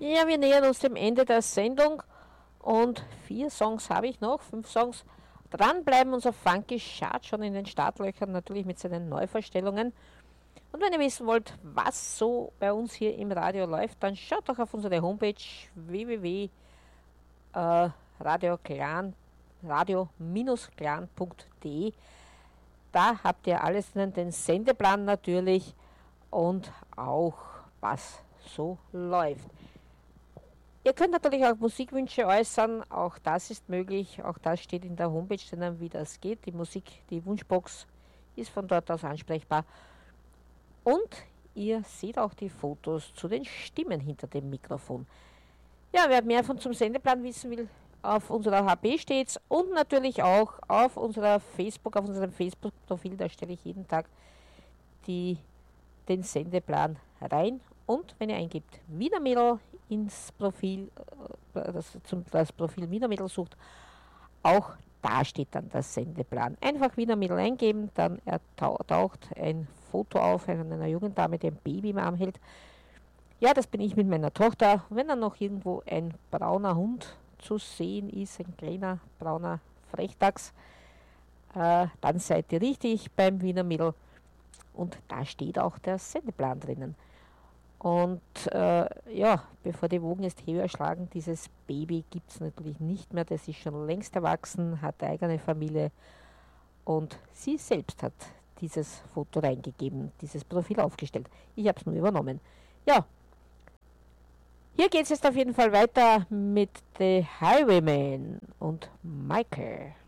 Ja, wir nähern uns dem Ende der Sendung und 4 Songs habe ich noch, 5 Songs. Dranbleiben, unser Funky Chart schon in den Startlöchern, natürlich mit seinen Neuvorstellungen. Und wenn ihr wissen wollt, was so bei uns hier im Radio läuft, dann schaut doch auf unsere Homepage www.radio-clan.de. Da habt ihr alles drin, den Sendeplan natürlich und auch was so läuft. Ihr könnt natürlich auch Musikwünsche äußern, auch das ist möglich, auch das steht in der Homepage drinnen, wie das geht. Die Musik, die Wunschbox ist von dort aus ansprechbar. Und ihr seht auch die Fotos zu den Stimmen hinter dem Mikrofon. Ja, wer mehr von zum Sendeplan wissen will, auf unserer HB steht's und natürlich auch auf unserem Facebook-Profil, da stelle ich jeden Tag den Sendeplan rein. Und wenn ihr eingibt Wiener Mädel ins Profil, das Profil Wiener Mädel sucht, auch da steht dann der Sendeplan. Einfach Wiener Mädel eingeben, dann taucht ein Foto auf von einer jungen Dame, die ein Baby im Arm hält. Ja, das bin ich mit meiner Tochter. Wenn dann noch irgendwo ein brauner Hund zu sehen ist, ein kleiner brauner Frechdachs, dann seid ihr richtig beim Wiener Mädel. Und da steht auch der Sendeplan drinnen. Und ja, bevor die Wogen jetzt höher schlagen, dieses Baby gibt es natürlich nicht mehr. Das ist schon längst erwachsen, hat eine eigene Familie und sie selbst hat dieses Foto reingegeben, dieses Profil aufgestellt. Ich habe es nur übernommen. Ja, hier geht es jetzt auf jeden Fall weiter mit The Highwayman und Michael.